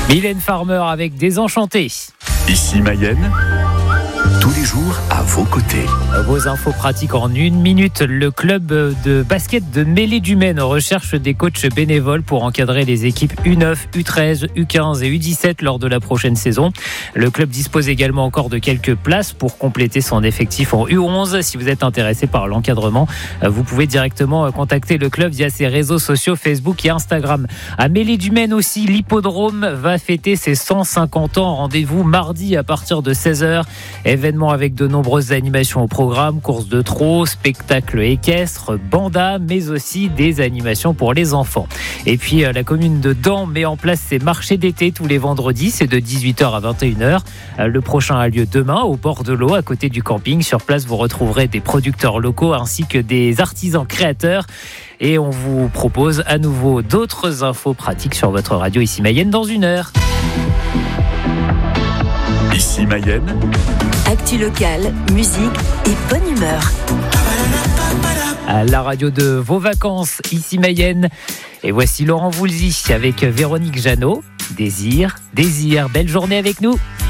Mylène Farmer avec Désenchanté. Ici Mayenne, tous les jours à vos côtés. Vos infos pratiques en 1 minute. Le club de basket de Mêlée-du-Maine recherche des coachs bénévoles pour encadrer les équipes U9, U13, U15 et U17 lors de la prochaine saison. Le club dispose également encore de quelques places pour compléter son effectif en U11. Si vous êtes intéressé par l'encadrement, vous pouvez directement contacter le club via ses réseaux sociaux Facebook et Instagram. À Mêlée-du-Maine aussi, l'hippodrome va fêter ses 150 ans. Rendez-vous mardi à partir de 16h. Événement avec de nombreuses animations au programme, courses de trot, spectacles équestres, bandas, mais aussi des animations pour les enfants. Et puis la commune de Dans met en place ses marchés d'été tous les vendredis, c'est de 18h à 21h. Le prochain a lieu demain au bord de l'eau, à côté du camping. Sur place, vous retrouverez des producteurs locaux ainsi que des artisans créateurs. Et on vous propose à nouveau d'autres infos pratiques sur votre radio Ici Mayenne dans 1 heure. Ici Mayenne, actu locale, musique et bonne humeur. À la radio de vos vacances, Ici Mayenne. Et voici Laurent Voulzy avec Véronique Jeannot. Désir, belle journée avec nous.